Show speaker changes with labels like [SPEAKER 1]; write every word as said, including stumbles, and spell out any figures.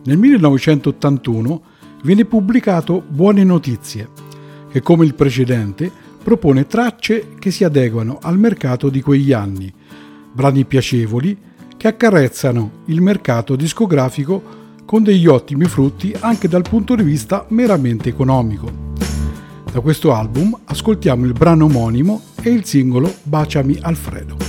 [SPEAKER 1] Nel millenovecentottantuno viene pubblicato Buone Notizie, che come il precedente propone tracce che si adeguano al mercato di quegli anni, brani piacevoli che accarezzano il mercato discografico con degli ottimi frutti anche dal punto di vista meramente economico. Da questo album ascoltiamo il brano omonimo e il singolo Baciami Alfredo.